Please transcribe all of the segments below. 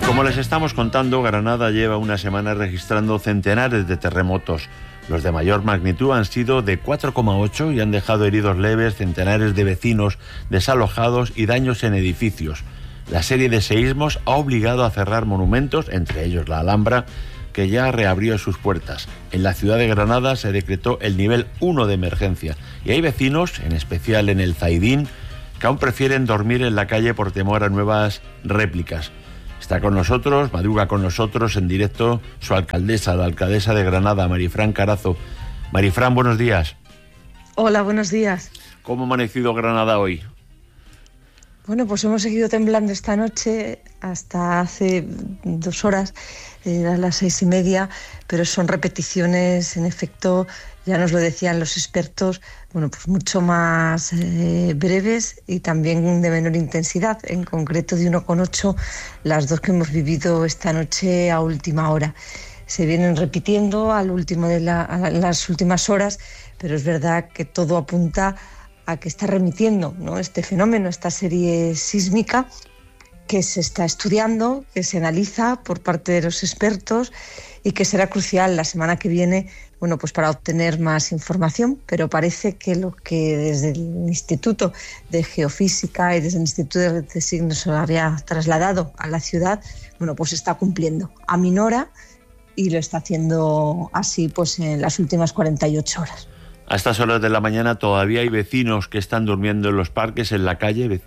Como les estamos contando, Granada lleva una semana registrando centenares de terremotos. Los de mayor magnitud han sido de 4,8 y han dejado heridos leves, centenares de vecinos desalojados y daños en edificios. La serie de seísmos ha obligado a cerrar monumentos, entre ellos la Alhambra, que ya reabrió sus puertas. En la ciudad de Granada se decretó el nivel 1 de emergencia y hay vecinos, en especial en el Zaidín, que aún prefieren dormir en la calle por temor a nuevas réplicas. Está con nosotros, madruga con nosotros en directo su alcaldesa, la alcaldesa de Granada, Marifran Carazo. Marifran, buenos días. Hola, buenos días. ¿Cómo ha amanecido Granada hoy? Bueno, pues hemos seguido temblando esta noche hasta hace 2 horas, a las 6:30, pero son repeticiones, en efecto, ya nos lo decían los expertos, bueno, pues mucho más breves y también de menor intensidad, en concreto de 1,8, las dos que hemos vivido esta noche a última hora. Se vienen repitiendo a las últimas horas, pero es verdad que todo apunta a que está remitiendo, ¿no?, este fenómeno, esta serie sísmica que se está estudiando, que se analiza por parte de los expertos y que será crucial la semana que viene, bueno, pues para obtener más información, pero parece que lo que desde el Instituto de Geofísica y desde el Instituto de Signos se había trasladado a la ciudad, bueno, pues está cumpliendo, aminora y lo está haciendo así pues en las últimas 48 horas. A estas horas de la mañana todavía hay vecinos que están durmiendo en los parques, en la calle.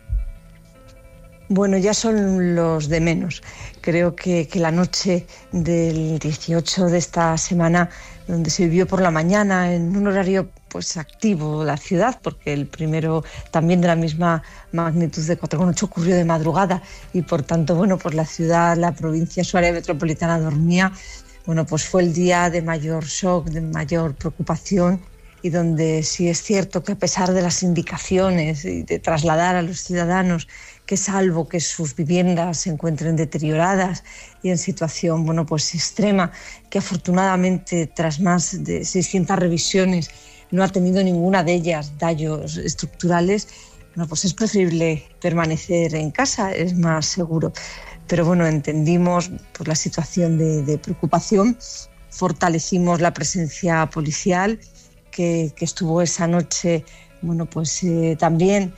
Bueno, ya son los de menos. Creo que la noche del 18 de esta semana, donde se vivió por la mañana en un horario pues activo la ciudad, porque el primero también de la misma magnitud de 4,8 ocurrió de madrugada y por tanto, bueno, pues la ciudad, la provincia, su área metropolitana dormía. Bueno, pues fue el día de mayor shock, de mayor preocupación, y donde sí es cierto que a pesar de las indicaciones y de trasladar a los ciudadanos que salvo que sus viviendas se encuentren deterioradas y en situación, bueno, pues extrema, que afortunadamente tras más de 600 revisiones no ha tenido ninguna de ellas daños estructurales, bueno, pues es preferible permanecer en casa, es más seguro. Pero bueno, entendimos pues la situación de preocupación, fortalecimos la presencia policial que estuvo esa noche, bueno, pues también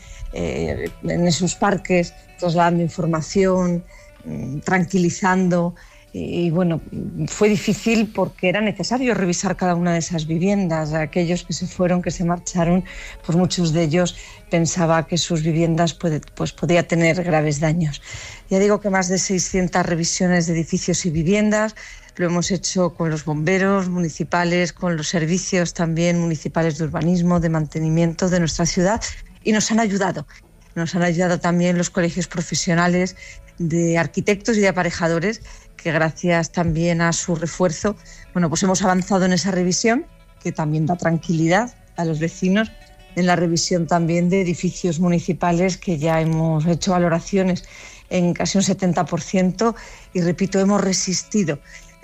en esos parques trasladando información, tranquilizando y bueno, fue difícil porque era necesario revisar cada una de esas viviendas. Aquellos que se fueron, que se marcharon, pues muchos de ellos pensaba que sus viviendas pues podía tener graves daños. Ya digo que más de 600 revisiones de edificios y viviendas. Lo hemos hecho con los bomberos municipales, con los servicios también municipales de urbanismo, de mantenimiento de nuestra ciudad y nos han ayudado. Nos han ayudado también los colegios profesionales de arquitectos y de aparejadores que gracias también a su refuerzo, bueno, pues hemos avanzado en esa revisión que también da tranquilidad a los vecinos, en la revisión también de edificios municipales que ya hemos hecho valoraciones en casi un 70% y repito, hemos resistido,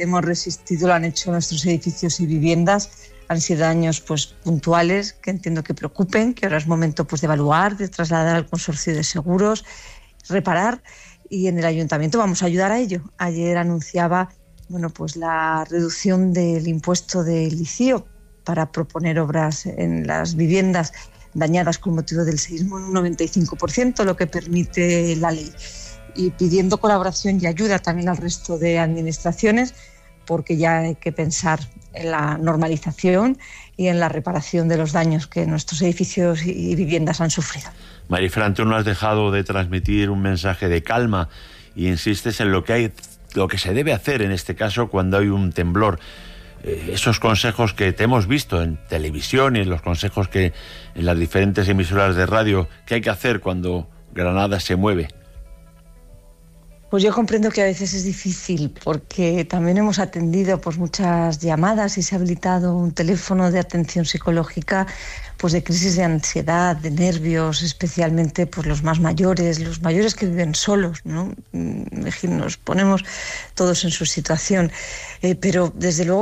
lo han hecho nuestros edificios y viviendas, han sido daños pues puntuales que entiendo que preocupen, que ahora es momento pues de evaluar, de trasladar al consorcio de seguros, reparar y en el ayuntamiento vamos a ayudar a ello. Ayer anunciaba bueno, pues la reducción del impuesto del ICIO para proponer obras en las viviendas dañadas con motivo del seísmo en un 95%, lo que permite la ley. Y pidiendo colaboración y ayuda también al resto de administraciones, porque ya hay que pensar en la normalización y en la reparación de los daños que nuestros edificios y viviendas han sufrido. Marifran, tú no has dejado de transmitir un mensaje de calma y insistes en lo que se debe hacer en este caso cuando hay un temblor. Esos consejos que te hemos visto en televisión y en los consejos que en las diferentes emisoras de radio, ¿qué hay que hacer cuando Granada se mueve? Pues yo comprendo que a veces es difícil porque también hemos atendido pues muchas llamadas y se ha habilitado un teléfono de atención psicológica pues de crisis de ansiedad, de nervios, especialmente pues los mayores que viven solos, ¿no? Nos ponemos todos en su situación, pero desde luego que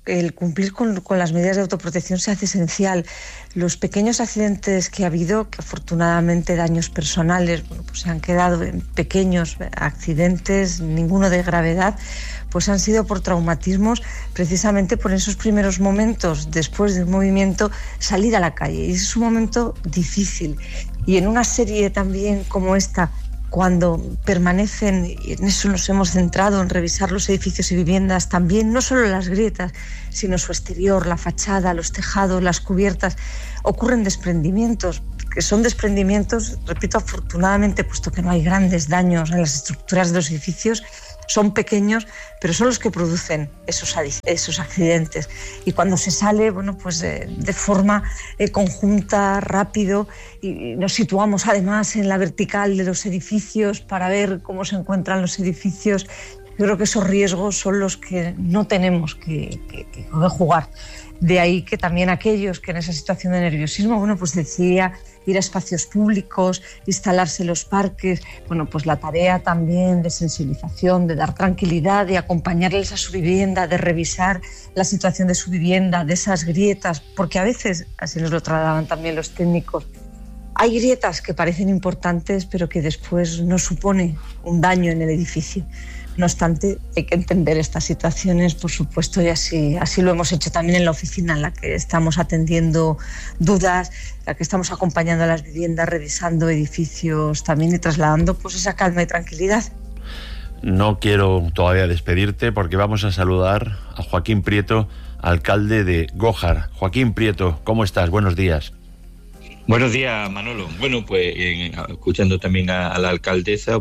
el cumplir con las medidas de autoprotección se hace esencial. Los pequeños accidentes que ha habido, que afortunadamente daños personales, pues se han quedado en pequeños accidentes, ninguno de gravedad, pues han sido por traumatismos, precisamente por esos primeros momentos después de un movimiento, salir a la calle. Y es un momento difícil. Y en una serie también como esta, cuando permanecen, y en eso nos hemos centrado, en revisar los edificios y viviendas, también no solo las grietas, sino su exterior, la fachada, los tejados, las cubiertas, ocurren desprendimientos, que son desprendimientos, repito, afortunadamente, puesto que no hay grandes daños en las estructuras de los edificios, son pequeños, pero son los que producen esos accidentes. Y cuando se sale, de forma conjunta, rápido, y nos situamos además en la vertical de los edificios para ver cómo se encuentran los edificios, yo creo que esos riesgos son los que no tenemos que jugar. De ahí que también aquellos que en esa situación de nerviosismo, decía ir a espacios públicos, instalarse en los parques, pues la tarea también de sensibilización, de dar tranquilidad, de acompañarles a su vivienda, de revisar la situación de su vivienda, de esas grietas, porque a veces, así nos lo trataban también los técnicos, hay grietas que parecen importantes, pero que después no supone un daño en el edificio. No obstante, hay que entender estas situaciones, por supuesto, y así lo hemos hecho también en la oficina, en la que estamos atendiendo dudas, en la que estamos acompañando a las viviendas, revisando edificios también y trasladando esa calma y tranquilidad. No quiero todavía despedirte porque vamos a saludar a Joaquín Prieto, alcalde de Gójar. Joaquín Prieto, ¿cómo estás? Buenos días. Buenos días, Manolo. Bueno, escuchando también a la alcaldesa,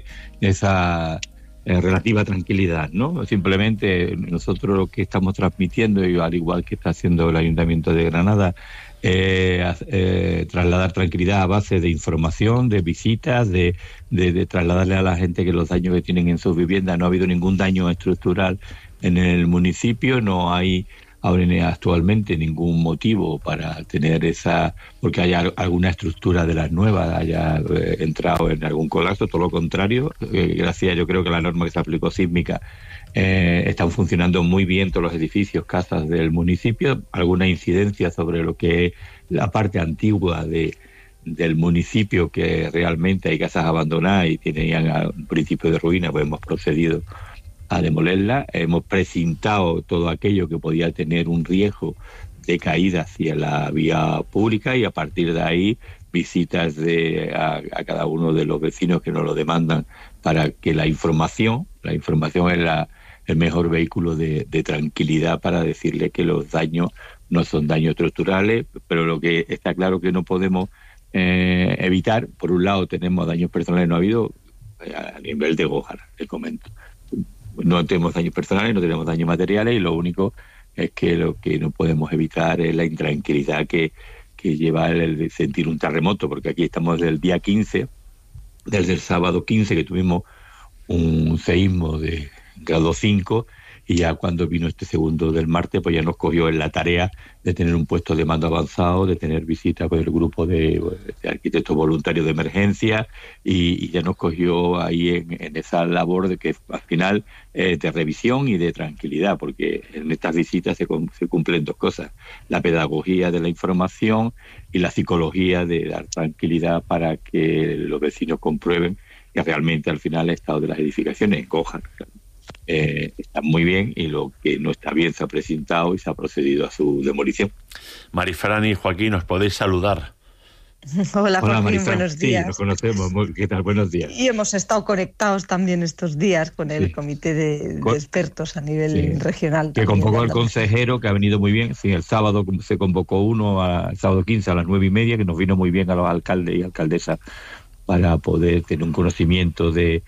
esa relativa tranquilidad, ¿no? Simplemente nosotros lo que estamos transmitiendo, y al igual que está haciendo el Ayuntamiento de Granada, trasladar tranquilidad a base de información, de visitas, de trasladarle a la gente que los daños que tienen en sus viviendas. No ha habido ningún daño estructural en el municipio, no hay actualmente ningún motivo para tener porque haya alguna estructura de las nuevas haya entrado en algún colapso, todo lo contrario. Gracias, yo creo que la norma que se aplicó sísmica están funcionando muy bien todos los edificios, casas del municipio. Alguna incidencia sobre lo que es la parte antigua del municipio, que realmente hay casas abandonadas y tenían un principio de ruina, hemos procedido a demolerla. Hemos precintado todo aquello que podía tener un riesgo de caída hacia la vía pública, y a partir de ahí visitas a cada uno de los vecinos que nos lo demandan, para que la información es el mejor vehículo de tranquilidad para decirle que los daños no son daños estructurales, pero lo que está claro que no podemos evitar, por un lado tenemos daños personales, no ha habido a nivel de Gójar, te comento. No tenemos daños personales, no tenemos daños materiales, y lo único es que lo que no podemos evitar es la intranquilidad que lleva el de sentir un terremoto, porque aquí estamos desde el día 15, desde el sábado 15, que tuvimos un seísmo de grado 5, y ya cuando vino este segundo del martes, ya nos cogió en la tarea de tener un puesto de mando avanzado, de tener visitas con el grupo de arquitectos voluntarios de emergencia, y ya nos cogió ahí en esa labor de que al final de revisión y de tranquilidad, porque en estas visitas se cumplen dos cosas: la pedagogía de la información y la psicología de dar tranquilidad para que los vecinos comprueben que realmente al final el estado de las edificaciones cojan. Está muy bien, y lo que no está bien se ha presentado y se ha procedido a su demolición. Marifran y Joaquín, os podéis saludar. Hola Joaquín, Marifran. buenos días. Sí, nos conocemos. ¿Qué tal? Buenos días. Y hemos estado conectados también estos días con el comité de expertos a nivel regional. Que convocó al consejero, que ha venido muy bien. Sí, el sábado se convocó el sábado 15 a las 9:30, que nos vino muy bien a los alcaldes y alcaldesas para poder tener un conocimiento de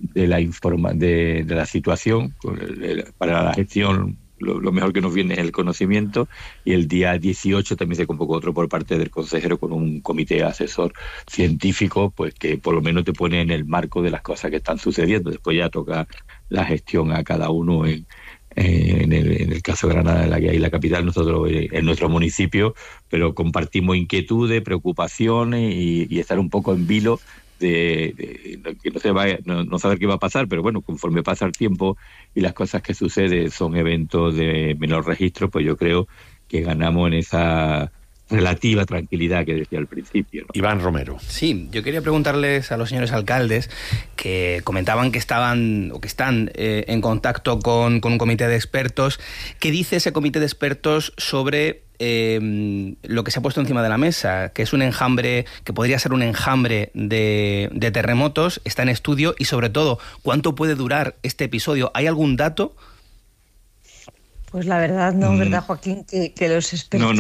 la situación. Para la gestión lo mejor que nos viene es el conocimiento, y el día 18 también se convocó otro por parte del consejero con un comité asesor científico, que por lo menos te pone en el marco de las cosas que están sucediendo. Después ya toca la gestión a cada uno. En el caso de Granada, en la que hay la capital, nosotros en nuestro municipio, pero compartimos inquietudes, preocupaciones y estar un poco en vilo que no saber qué va a pasar, pero bueno, conforme pasa el tiempo y las cosas que suceden son eventos de menor registro, pues yo creo que ganamos en esa relativa tranquilidad que decía al principio, ¿no? Iván Romero. Sí, yo quería preguntarles a los señores alcaldes que comentaban que estaban o que están en contacto con un comité de expertos. ¿Qué dice ese comité de expertos sobre lo que se ha puesto encima de la mesa, que es un enjambre, que podría ser un enjambre de terremotos? Está en estudio y sobre todo, ¿cuánto puede durar este episodio? ¿Hay algún dato? Pues la verdad no, ¿verdad, Joaquín? Que los expertos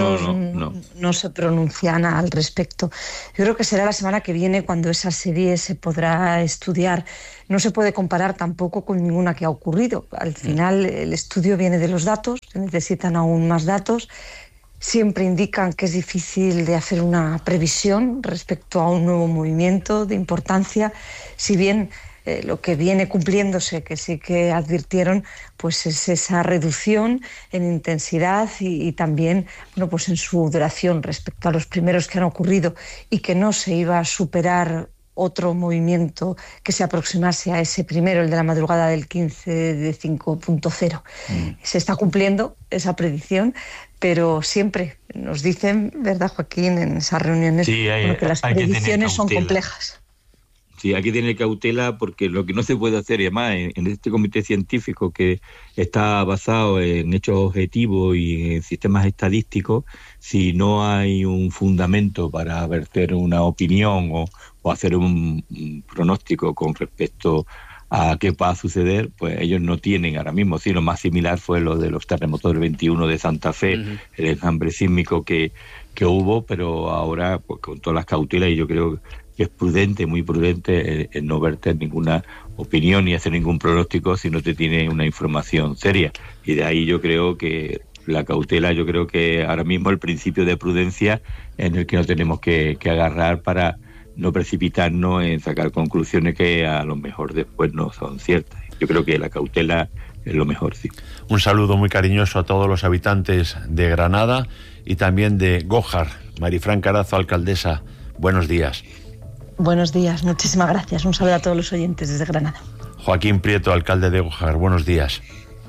no se pronuncian al respecto. Yo creo que será la semana que viene cuando esa serie se podrá estudiar. No se puede comparar tampoco con ninguna que ha ocurrido. Al final el estudio viene de los datos, se necesitan aún más datos. Siempre indican que es difícil de hacer una previsión respecto a un nuevo movimiento de importancia, si bien lo que viene cumpliéndose, que sí que advirtieron, pues es esa reducción en intensidad y también, bueno, pues en su duración respecto a los primeros que han ocurrido, y que no se iba a superar otro movimiento que se aproximase a ese primero, el de la madrugada del 15 de 5.0. Se está cumpliendo esa predicción, pero siempre nos dicen, ¿verdad, Joaquín?, en esas reuniones, sí, que las predicciones son complejas. Sí, hay que tener cautela porque lo que no se puede hacer, y además en este comité científico que está basado en hechos objetivos y en sistemas estadísticos, si no hay un fundamento para verter una opinión o hacer un pronóstico con respecto a qué va a suceder, pues ellos no tienen ahora mismo. Sí, lo más similar fue lo de los terremotos del 21 de Santa Fe, el enjambre sísmico que hubo, pero ahora pues con todas las cautelas, y yo creo que es prudente, muy prudente, el no verter ninguna opinión ni hacer ningún pronóstico si no te tiene una información seria. Y de ahí yo creo que la cautela, yo creo que ahora mismo el principio de prudencia en el que nos tenemos que agarrar para no precipitarnos en sacar conclusiones que a lo mejor después no son ciertas. Yo creo que la cautela es lo mejor, sí. Un saludo muy cariñoso a todos los habitantes de Granada y también de Gójar. Marifran Carazo, alcaldesa, buenos días. Buenos días, muchísimas gracias. Un saludo a todos los oyentes desde Granada. Joaquín Prieto, alcalde de Gójar, buenos días.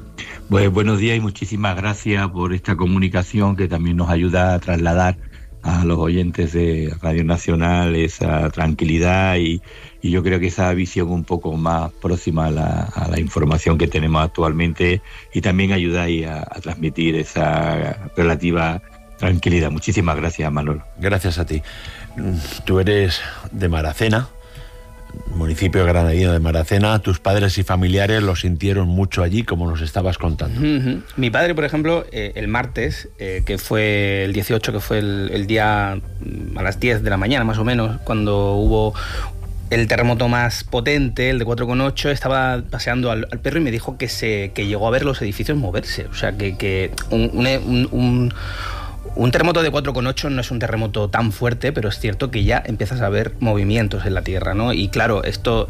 Pues buenos días y muchísimas gracias por esta comunicación que también nos ayuda a trasladar a los oyentes de Radio Nacional esa tranquilidad y yo creo que esa visión un poco más próxima a la información que tenemos actualmente, y también ayudáis a transmitir esa relativa tranquilidad. Muchísimas gracias, Manolo. Gracias a ti. Tú eres de Maracena, municipio granadino de Maracena. Tus padres y familiares lo sintieron mucho allí, como nos estabas contando. Mi padre, por ejemplo, el martes, que fue el 18, que fue el día a las 10 de la mañana más o menos, cuando hubo el terremoto más potente, el de 4,8, estaba paseando al perro y me dijo que llegó a ver los edificios moverse. O sea, que un terremoto de 4,8 no es un terremoto tan fuerte, pero es cierto que ya empiezas a ver movimientos en la Tierra, ¿no? Y claro, esto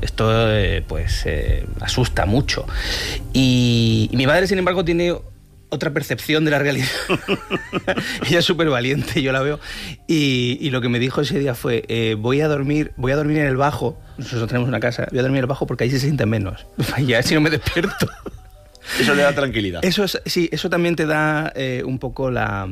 asusta mucho. Y mi madre, sin embargo, tiene otra percepción de la realidad. Ella es súper valiente, yo la veo. Y lo que me dijo ese día fue, voy a dormir en el bajo. Nosotros tenemos una casa, voy a dormir en el bajo porque ahí se siente menos. Ya si no me despierto. Eso le da tranquilidad. Eso también te da un poco la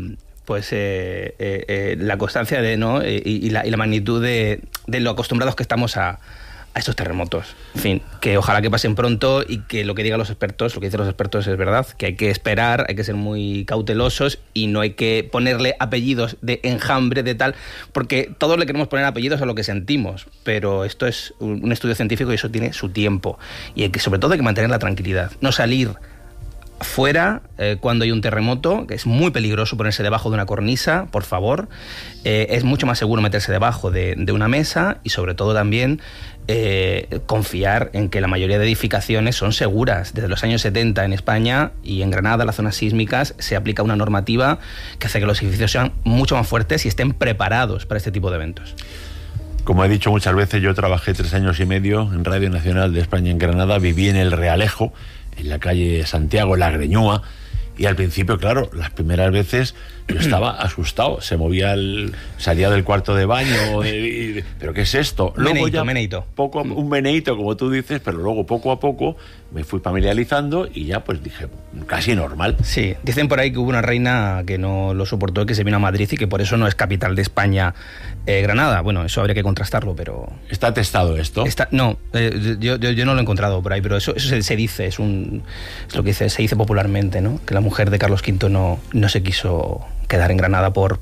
constancia de, ¿no? y la magnitud de lo acostumbrados que estamos a estos terremotos. En fin, que ojalá que pasen pronto y que lo que digan los expertos, lo que dicen los expertos es verdad, que hay que esperar, hay que ser muy cautelosos y no hay que ponerle apellidos de enjambre, de tal, porque todos le queremos poner apellidos a lo que sentimos, pero esto es un estudio científico y eso tiene su tiempo. Y sobre todo hay que mantener la tranquilidad, no salir fuera cuando hay un terremoto, que es muy peligroso ponerse debajo de una cornisa, por favor. Es mucho más seguro meterse debajo de una mesa y sobre todo también confiar en que la mayoría de edificaciones son seguras. Desde los años 70 en España y en Granada, las zonas sísmicas, se aplica una normativa que hace que los edificios sean mucho más fuertes y estén preparados para este tipo de eventos. Como he dicho muchas veces, yo trabajé 3 años y medio en Radio Nacional de España en Granada, viví en El Realejo, en la calle Santiago, La Greñúa, y al principio, claro, las primeras veces Yo estaba asustado, se movía salía del cuarto de baño, ¿pero qué es esto? Luego meneíto. Un meneíto, como tú dices, pero luego poco a poco me fui familiarizando y ya pues dije, casi normal. Sí, dicen por ahí que hubo una reina que no lo soportó, que se vino a Madrid y que por eso no es capital de España Granada. Bueno, eso habría que contrastarlo, pero... ¿Está atestado esto? No, yo no lo he encontrado por ahí, pero eso se dice, es lo que se dice popularmente, ¿no? Que la mujer de Carlos V no se quiso quedar en Granada por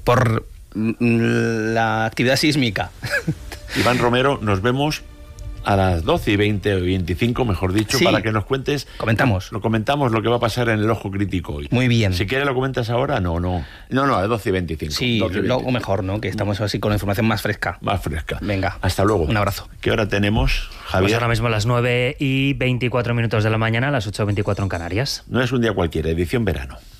la actividad sísmica. Iván Romero, nos vemos a las 12:20 o 25, mejor dicho, sí, para que nos cuentes. Comentamos lo que va a pasar en el Ojo Crítico hoy. Muy bien. Si quieres lo comentas ahora, no, a las 12:25. Sí, luego mejor, ¿no? Que estamos así con la información más fresca. Más fresca. Venga. Hasta luego. Un abrazo. ¿Qué hora tenemos, Javier? Pues ahora mismo a las 9:24 de la mañana, a las 8:24 en Canarias. No es un día cualquiera, edición verano.